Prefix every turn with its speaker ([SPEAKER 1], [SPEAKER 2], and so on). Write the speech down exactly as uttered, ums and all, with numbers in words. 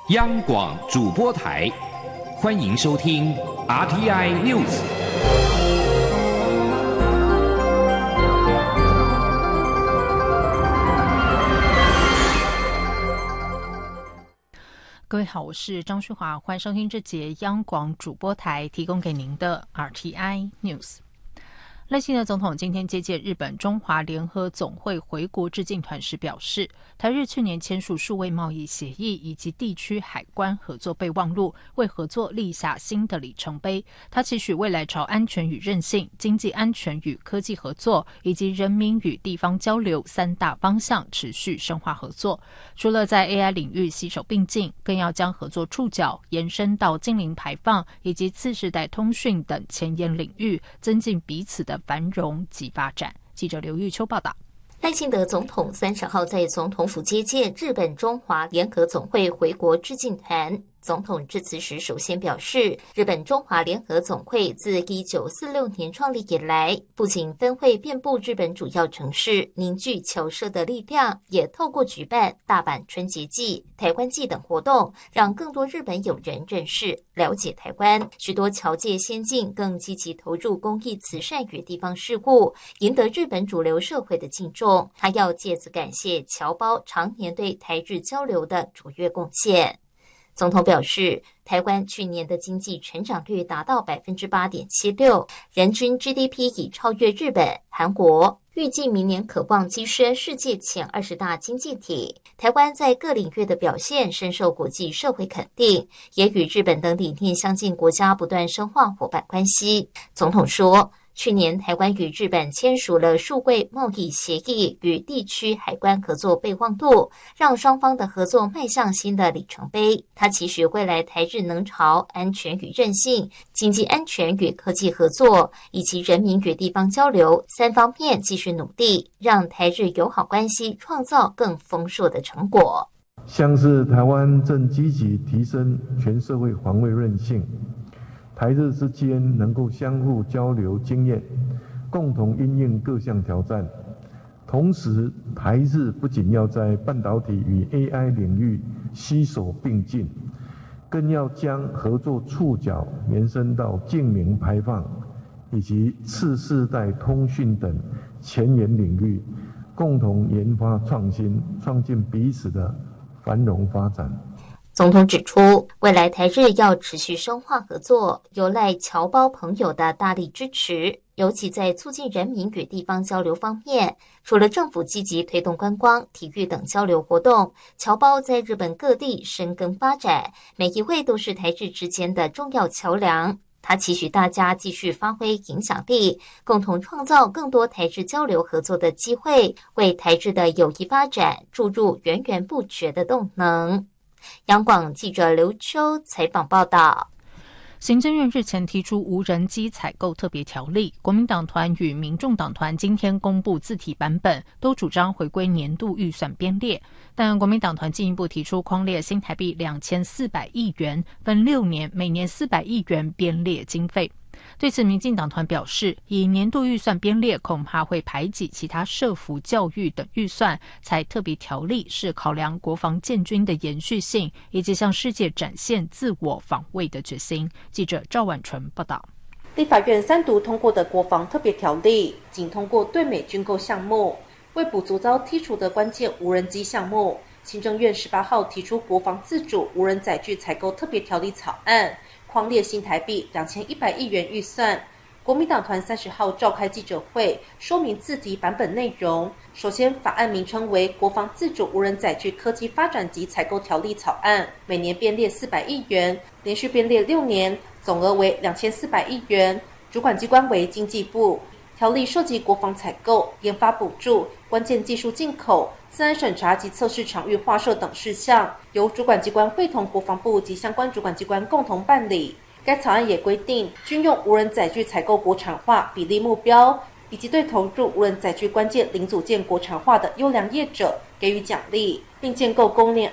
[SPEAKER 1] 央广主播台，欢迎收听 R T I News。
[SPEAKER 2] 各位好，我是张旭华，欢迎收听这节央广主播台提供给您的 R T I News。赖清德总统今天接见日本中华联合总会回国致敬团时表示，台日去年签署数位贸易协议以及地区海关合作备忘录，为合作立下新的里程碑。他期许未来朝安全与韧性、经济安全与科技合作以及人民与地方交流三大方向持续深化合作。除了在 A I 领域携手并进，更要将合作触角延伸到净零排放以及次世代通讯等前沿领域，增进彼此的繁荣及发展。记者刘玉秋报道。
[SPEAKER 3] 赖清德总统三十号在总统府接见日本中华联合总会回国致敬团。总统致辞时首先表示，日本中华联合总会自一九四六年创立以来，不仅分会遍布日本主要城市，凝聚侨社的力量，也透过举办大阪春节祭、台湾祭等活动，让更多日本友人认识、了解台湾。许多侨界先进更积极投入公益慈善与地方事务，赢得日本主流社会的敬重。他要借此感谢侨胞常年对台日交流的卓越贡献。总统表示，台湾去年的经济成长率达到 百分之八点七六， 人均 G D P 已超越日本、韩国，预计明年可望跻身世界前二十大经济体。台湾在各领域的表现深受国际社会肯定，也与日本等理念相近国家不断深化伙伴关系。总统说，去年台湾与日本签署了数位贸易协议与地区海关合作备忘录，让双方的合作迈向新的里程碑。他期许未来台日能朝安全与韧性、经济安全与科技合作，以及人民与地方交流三方面继续努力，让台日友好关系创造更丰硕的成果。
[SPEAKER 4] 像是台湾正积极提升全社会防卫韧性，台日之间能够相互交流经验，共同因应各项挑战。同时，台日不仅要在半导体与 A I 领域携手并进，更要将合作触角延伸到净零排放以及次世代通讯等前沿领域，共同研发创新，创进彼此的繁荣发展。
[SPEAKER 3] 总统指出，未来台日要持续深化合作，有赖侨胞朋友的大力支持，尤其在促进人民与地方交流方面，除了政府积极推动观光、体育等交流活动，侨胞在日本各地深耕发展，每一位都是台日之间的重要桥梁。他期许大家继续发挥影响力，共同创造更多台日交流合作的机会，为台日的友谊发展注入源源不绝的动能。央广记者刘秋采访报道。
[SPEAKER 2] 行政院日前提出无人机采购特别条例，国民党团与民众党团今天公布字体版本，都主张回归年度预算编列，但国民党团进一步提出匡列新台币两千四百亿元，分六年，每年四百亿元编列经费。对此，民进党团表示，以年度预算编列恐怕会排挤其他社福、教育等预算，才特别条例是考量国防建军的延续性，以及向世界展现自我防卫的决心。记者赵婉纯报道。
[SPEAKER 5] 立法院三读通过的国防特别条例，仅通过对美军购项目，为补足遭剔除的关键无人机项目，行政院十八号提出国防自主无人载具采购特别条例草案，匡列新台币两千一百亿元预算。国民党团三十号召开记者会，说明字体版本内容。首先，法案名称为《国防自主无人载具科技发展及采购条例草案》，每年编列四百亿元，连续编列六年，总额为两千四百亿元。主管机关为经济部。条例涉及国防采购、研发补助、关键技术进口、自然审查及测试场域划设等事项，由主管机关会同国防部及相关主管机关共同办理。该草案也规定军用无人载具采购国产化比例目标，以及对投入无人载具关键零组件国产化的优良业者给予奖励，并建构供应